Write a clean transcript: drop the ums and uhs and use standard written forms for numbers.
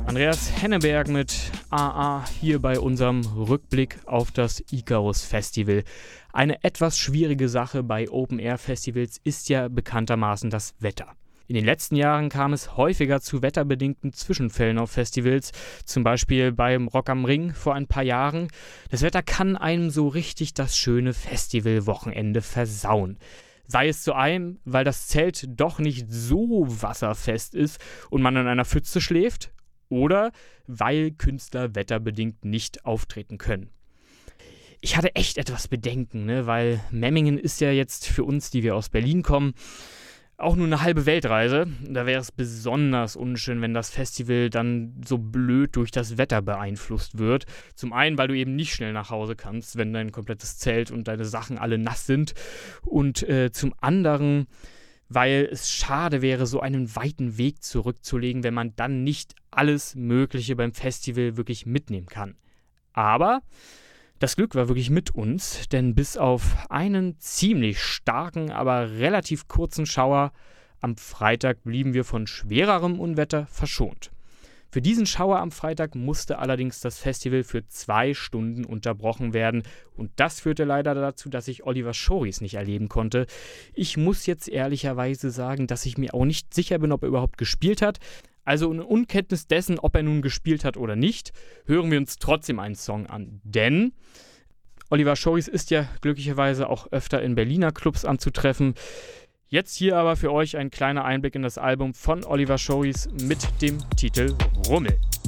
Andreas Henneberg mit AA hier bei unserem Rückblick auf das Icarus Festival. Eine etwas schwierige Sache bei Open-Air-Festivals ist ja bekanntermaßen das Wetter. In den letzten Jahren kam es häufiger zu wetterbedingten Zwischenfällen auf Festivals, zum Beispiel beim Rock am Ring vor ein paar Jahren. Das Wetter kann einem so richtig das schöne Festivalwochenende versauen. Sei es zu einem, weil das Zelt doch nicht so wasserfest ist und man in einer Pfütze schläft, oder weil Künstler wetterbedingt nicht auftreten können. Ich hatte echt etwas Bedenken, weil Memmingen ist ja jetzt für uns, die wir aus Berlin kommen, auch nur eine halbe Weltreise. Da wäre es besonders unschön, wenn das Festival dann so blöd durch das Wetter beeinflusst wird. Zum einen, weil du eben nicht schnell nach Hause kannst, wenn dein komplettes Zelt und deine Sachen alle nass sind. Und zum anderen, weil es schade wäre, so einen weiten Weg zurückzulegen, wenn man dann nicht alles Mögliche beim Festival wirklich mitnehmen kann. Aber das Glück war wirklich mit uns, denn bis auf einen ziemlich starken, aber relativ kurzen Schauer am Freitag blieben wir von schwererem Unwetter verschont. Für diesen Schauer am Freitag musste allerdings das Festival für 2 Stunden unterbrochen werden und das führte leider dazu, dass ich Oliver Schoris nicht erleben konnte. Ich muss jetzt ehrlicherweise sagen, dass ich mir auch nicht sicher bin, ob er überhaupt gespielt hat. Also in Unkenntnis dessen, ob er nun gespielt hat oder nicht, hören wir uns trotzdem einen Song an. Denn Oliver Schoris ist ja glücklicherweise auch öfter in Berliner Clubs anzutreffen. Jetzt hier aber für euch ein kleiner Einblick in das Album von Oliver Schoris mit dem Titel Rummel.